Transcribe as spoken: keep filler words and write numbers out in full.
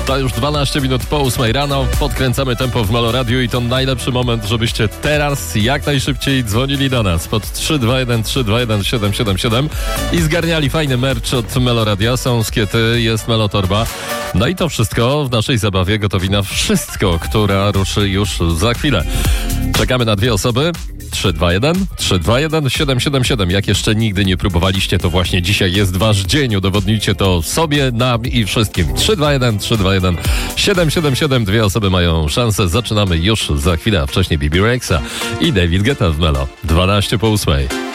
To już dwanaście minut po ósmej rano. Podkręcamy tempo w Melo Radio i to najlepszy moment, żebyście teraz jak najszybciej dzwonili do nas pod trzy dwa jeden trzy dwa jeden siedem siedem siedem i zgarniali fajny merch od Melo Radia. Są skiety, jest Melo Torba. No i to wszystko w naszej zabawie gotowi na wszystko, która ruszy już za chwilę. Czekamy na dwie osoby. trzy dwa jeden trzy dwa jeden siedem siedem siedem. Jak jeszcze nigdy nie próbowaliście, to właśnie dzisiaj jest wasz dzień. Udowodnijcie to sobie, nam i wszystkim. trzy dwa jeden trzy dwa jeden siedem siedem siedem. Dwie osoby mają szansę. Zaczynamy już za chwilę, a wcześniej Bibi Rexha i David Guetta w Melo. dwanaście po ósmej.